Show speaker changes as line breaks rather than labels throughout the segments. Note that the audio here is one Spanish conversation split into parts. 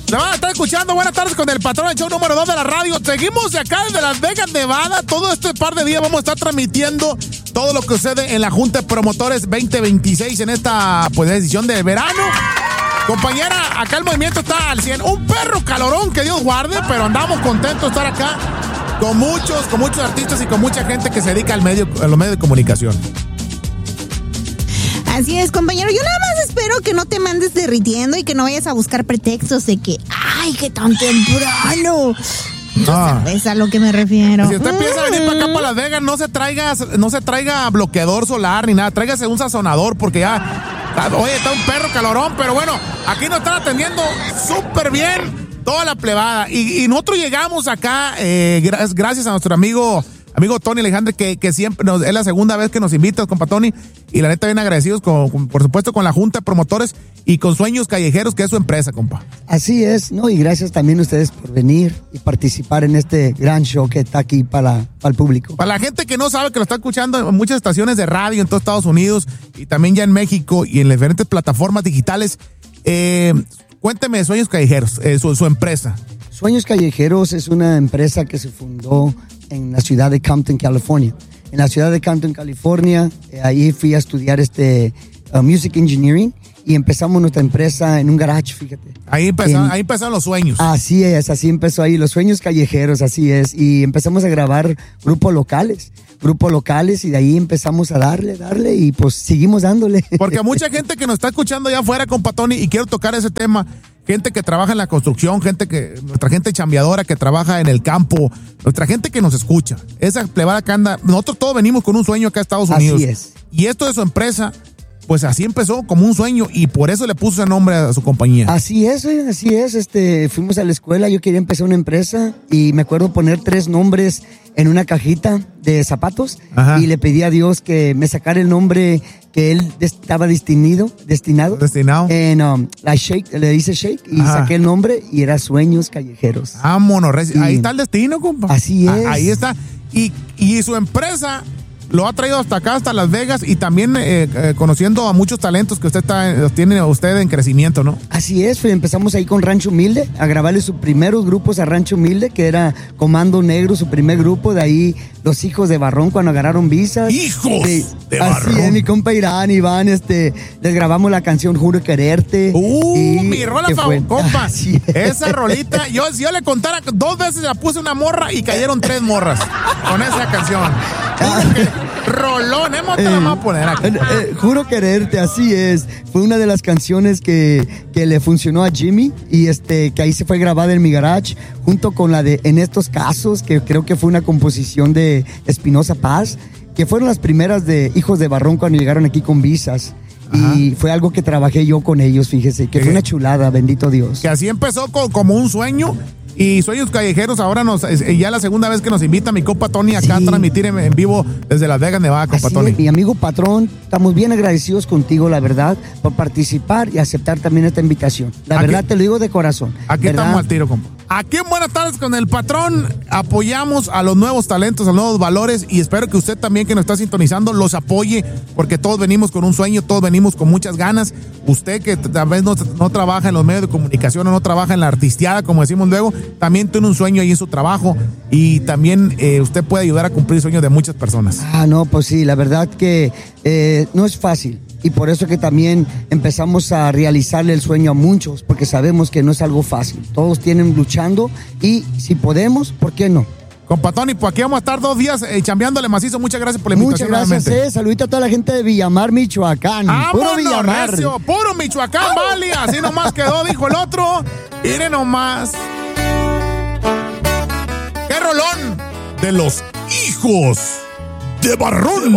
Se van a estar escuchando. Buenas tardes con el patrón, el show número 2 de la radio. Seguimos de acá desde Las Vegas, Nevada. Todo este par de días vamos a estar transmitiendo todo lo que sucede en la Junta de Promotores 2026 en esta pues edición de verano. Compañera, acá el movimiento está al 100. Un perro calorón, que Dios guarde, pero andamos contentos de estar acá con muchos artistas y con mucha gente que se dedica a los medios de comunicación.
Así es, compañero. Yo nada más espero que no te mandes derritiendo y que no vayas a buscar pretextos de que, ay, que tan temprano. Tú sabes a lo que me refiero.
Si usted empieza a venir para acá, para Las Vegas, no se traiga bloqueador solar ni nada. Tráigase un sazonador porque ya, oye, está un perro calorón. Pero bueno, aquí nos están atendiendo súper bien toda la plebada. Y nosotros llegamos acá gracias a nuestro amigo Tony Alejandre, que siempre es la segunda vez que nos invita, compa Tony, y la neta bien agradecidos por supuesto con la Junta de Promotores y con Sueños Callejeros, que es su empresa, compa.
Así es, ¿no? Y gracias también a ustedes por venir y participar en este gran show que está aquí para el público.
Para la gente que no sabe, que lo está escuchando en muchas estaciones de radio en todos Estados Unidos y también ya en México y en las diferentes plataformas digitales, cuénteme de Sueños Callejeros, su empresa.
Sueños Callejeros es una empresa que se fundó en la ciudad de Compton, California. En la ciudad de Compton, California, ahí fui a estudiar Music Engineering y empezamos nuestra empresa en un garage, fíjate.
Ahí empezaron los sueños.
Así es, así empezó ahí, los Sueños Callejeros, así es. Y empezamos a grabar grupos locales y de ahí empezamos a darle y pues seguimos dándole.
Porque a mucha gente que nos está escuchando allá afuera, compa Tony, y quiero tocar ese tema, gente que trabaja en la construcción, nuestra gente chambeadora que trabaja en el campo, nuestra gente que nos escucha, esa plebada que anda, nosotros todos venimos con un sueño acá a Estados Unidos.
Así es.
Y esto de su empresa, pues así empezó como un sueño y por eso le puso ese nombre a su compañía.
Así es. Fuimos a la escuela, yo quería empezar una empresa y me acuerdo poner 3 nombres en una cajita de zapatos. Ajá. Y le pedí a Dios que me sacara el nombre que él estaba destinado en la Shake, le dice Shake, y
ajá,
saqué el nombre y era Sueños Callejeros.
Vámonos, ahí está el destino, compa.
Así es.
Ahí está. Y su empresa lo ha traído hasta acá, hasta Las Vegas, y también conociendo a muchos talentos que los tiene usted en crecimiento, ¿no?
Así es, empezamos ahí con Rancho Humilde, a grabarle sus primeros grupos a Rancho Humilde, que era Comando Negro, su primer grupo, de ahí Los Hijos de Barrón, cuando agarraron visas.
¡Hijos de Barrón!
Así es, mi compa Iván, les grabamos la canción Juro Quererte.
Mi rola compa. Esa rolita, yo le contara, 2 veces la puse una morra y cayeron 3 morras con esa canción. Rolón, te la vamos a poner aquí.
Juro Quererte, así es. Fue una de las canciones que le funcionó a Jimmy y que ahí se fue grabada en mi garage, junto con la de En Estos Casos, que creo que fue una composición de Espinosa Paz, que fueron las primeras de Hijos de Barrón cuando llegaron aquí con visas. Ajá. Y fue algo que trabajé yo con ellos, fíjese, que fue una chulada, bendito Dios.
Que así empezó como un sueño. Y Sueños Callejeros ahora ya la segunda vez que nos invita mi compa Tony acá a transmitir en vivo desde Las Vegas, Nevada, compa Tony.
Mi amigo patrón, estamos bien agradecidos contigo, la verdad, por participar y aceptar también esta invitación. La verdad te lo digo de corazón.
Aquí
¿verdad?
Estamos al tiro, compa. Aquí en Buenas Tardes con el Patrón apoyamos a los nuevos talentos, a los nuevos valores, y espero que usted también que nos está sintonizando los apoye, porque todos venimos con un sueño, todos venimos con muchas ganas. Usted que tal vez no trabaja en los medios de comunicación o no trabaja en la artisteada, como decimos luego, también tiene un sueño ahí en su trabajo y también usted puede ayudar a cumplir sueños de muchas personas.
No, pues sí, la verdad que no es fácil. Y por eso que también empezamos a realizarle el sueño a muchos, porque sabemos que no es algo fácil. Todos tienen luchando y si podemos, ¿por qué no?
Compa Tony, pues aquí vamos a estar 2 días chambeándole macizo. Muchas gracias por la invitación.
Muchas gracias,
nuevamente.
Saludito a toda la gente de Villamar, Michoacán. Puro Villamar.
Recio, puro Michoacán, vale. Así nomás quedó, dijo el otro. Mire nomás. ¡Qué rolón! De los Hijos de Barrón.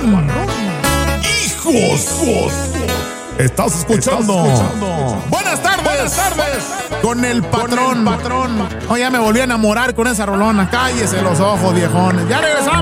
Hijos. Estás escuchando. Buenas tardes. Con el patrón. Oh, ya me volví a enamorar con esa rolona. Cállese los ojos, viejones. Ya regresamos.